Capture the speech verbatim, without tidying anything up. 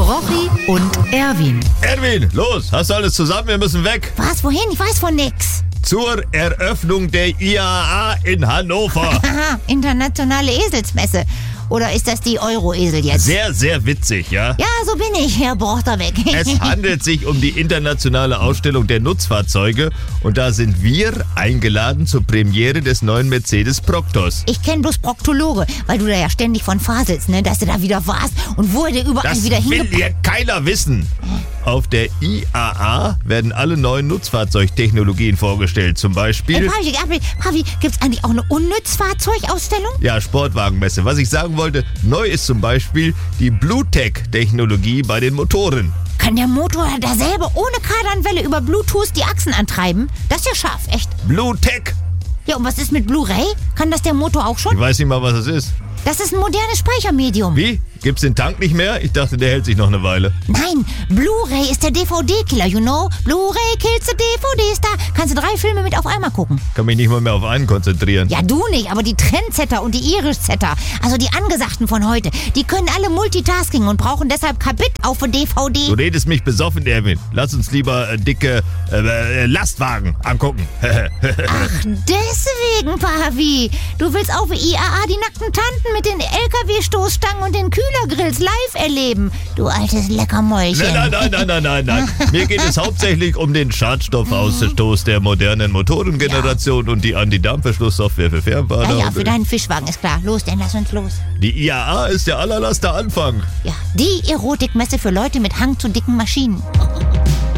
Rochi und Erwin. Erwin, los, hast du alles zusammen? Wir müssen weg. Was, wohin? Ich weiß von nix. Zur Eröffnung der I A A in Hannover. Aha, internationale Eselsmesse. Oder ist das die Euro-Esel jetzt? Sehr, sehr witzig, ja? Ja, so bin ich, Herr Borchterweg. Es handelt sich um die internationale Ausstellung der Nutzfahrzeuge und da sind wir eingeladen zur Premiere des neuen Mercedes Proctos. Ich kenne bloß Proktologe, weil du da ja ständig von faselst, ne, dass du da wieder warst und wurde überall Das wieder will hingepackt. hier keiner wissen. Auf der I A A werden alle neuen Nutzfahrzeugtechnologien vorgestellt. Zum Ey, Beispiel, Pavi, Pavi, Pavi, gibt's eigentlich auch eine Unnutzfahrzeugausstellung? ja, Sportwagenmesse. Was ich sagen wollte, neu ist zum Beispiel die Bluetech-Technologie bei den Motoren. Kann der Motor da selber ohne Kardanwelle über Bluetooth die Achsen antreiben? Das ist ja scharf, echt. Bluetech? Ja, und was ist mit Blu-ray? Kann das der Motor auch schon? Ich weiß nicht mal, was das ist. Das ist ein modernes Speichermedium. Wie? Gibt's den Tank nicht mehr? Ich dachte, der hält sich noch eine Weile. Nein, Blu-ray ist der D V D-Killer, you know? Blu-ray kills the D V Ds, da kannst du drei Filme mit auf einmal gucken. Kann mich nicht mal mehr auf einen konzentrieren. Ja, du nicht, aber die Trendsetter und die Irish-Setter, also die Angesagten von heute, die können alle Multitasking und brauchen deshalb Kabit auf für D V D. Du redest mich besoffen, Erwin. Lass uns lieber äh, dicke äh, äh, Lastwagen angucken. Ach, deswegen, Pavi. Du willst auch wie I A A die nackten Tanten mit den L K W-Stoßstangen und den Kühlergrills live erleben. Du altes Leckermäulchen. Nein, nein, nein, nein, nein, nein, nein. Mir geht es hauptsächlich um den Schadstoffausstoß der modernen Motorengeneration und die Anti-Dampfverschlusssoftware für Fernfahrer. Ja, ja, und, für äh, deinen Fischwagen ist klar. Los, dann lass uns los. Die I A A ist der allererste Anfang. Ja, die Erotikmesse für Leute mit Hang zu dicken Maschinen.